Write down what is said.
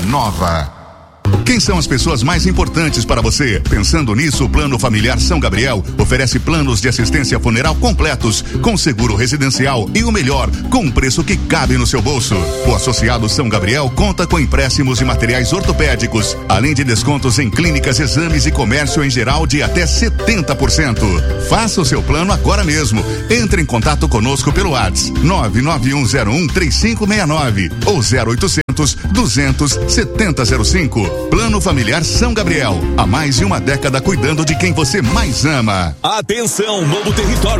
inova. Quem são as pessoas mais importantes para você? Pensando nisso, o Plano Familiar São Gabriel oferece planos de assistência funeral completos, com seguro residencial e o melhor, com um preço que cabe no seu bolso. O associado São Gabriel conta com empréstimos de materiais ortopédicos, além de descontos em clínicas, exames e comércio em geral de até 70%. Faça o seu plano agora mesmo. Entre em contato conosco pelo WhatsApp 991013569 ou 0800 200 7005. Plano Familiar São Gabriel. Há mais de uma década cuidando de quem você mais ama. Atenção, novo território